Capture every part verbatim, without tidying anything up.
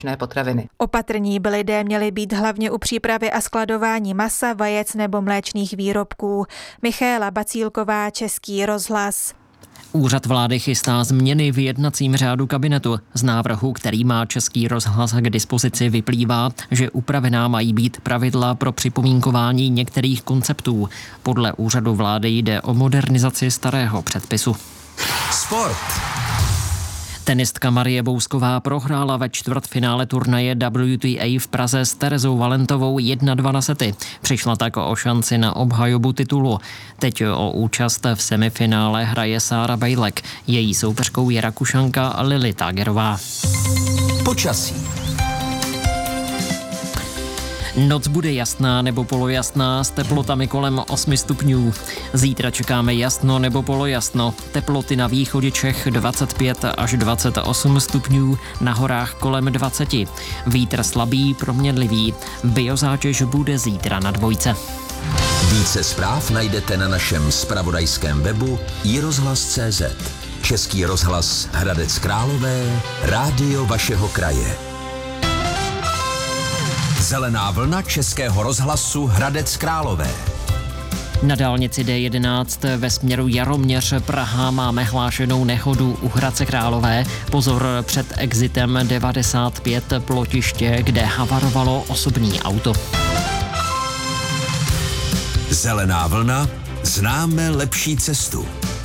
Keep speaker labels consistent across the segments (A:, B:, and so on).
A: potraviny.
B: Opatrní by lidé měli být hlavně u přípravy a skladování masa, vajec nebo mléčných výrobků. Michaela Bacílková, Český rozhlas.
C: Úřad vlády chystá změny v jednacím řádu kabinetu. Z návrhu, který má Český rozhlas k dispozici, vyplývá, že upravená mají být pravidla pro připomínkování některých konceptů. Podle úřadu vlády jde o modernizaci starého předpisu.
D: Sport.
C: Tenistka Marie Bousková prohrála ve čtvrtfinále turnaje W T A v Praze s Terezou Valentovou jedna dva na sety. Přišla tak o šanci na obhajobu titulu. Teď o účast v semifinále hraje Sára Bejlek. Její soupeřkou je Rakušanka Lily Tagerová.
D: Počasí.
C: Noc bude jasná nebo polojasná s teplotami kolem osmi stupňů. Zítra čekáme jasno nebo polojasno. Teploty na východě Čech dvacet pět až dvacet osm stupňů, na horách kolem dvacet. Vítr slabý, proměnlivý. Biozátěž bude zítra na dvojce.
D: Více zpráv najdete na našem zpravodajském webu i rozhlas tečka cé zet. Český rozhlas Hradec Králové, rádio vašeho kraje. Zelená vlna Českého rozhlasu Hradec Králové.
C: Na dálnici D jedenáct ve směru Jaroměř Praha máme hlášenou nehodu u Hradce Králové. Pozor před exitem devadesát pět Plotiště, kde havarovalo osobní auto.
D: Zelená vlna, známe lepší cestu.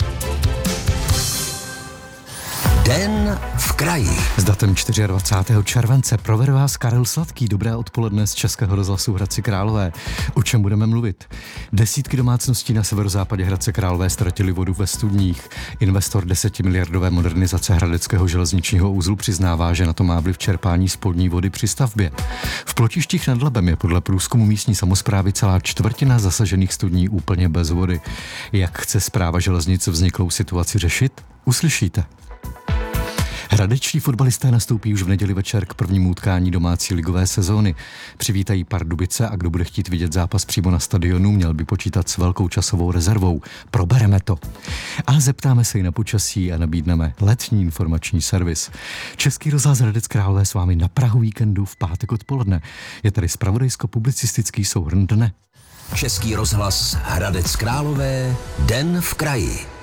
D: Den v kraji.
E: S datem dvacátého čtvrtého července provede vás Karel Sladký. Dobré odpoledne z Českého rozhlasu Hradci Králové. O čem budeme mluvit? Desítky domácností na severozápadě Hradce Králové ztratili vodu ve studních. Investor desetimiliardové modernizace hradeckého železničního uzlu přiznává, že na to má vliv čerpání spodní vody při stavbě. V Plotištích nad Labem je podle průzkumu místní samosprávy celá čtvrtina zasažených studní úplně bez vody. Jak chce správa železnic vzniklou situaci řešit? Uslyšíte. Hradečtí fotbalisté nastoupí už v neděli večer k prvnímu utkání domácí ligové sezóny. Přivítají Pardubice a kdo bude chtít vidět zápas přímo na stadionu, měl by počítat s velkou časovou rezervou. Probereme to. A zeptáme se i na počasí a nabídneme letní informační servis. Český rozhlas Hradec Králové s vámi na prahu víkendu v pátek odpoledne. Je tady zpravodajsko-publicistický souhrn dne.
D: Český rozhlas Hradec Králové, den v kraji.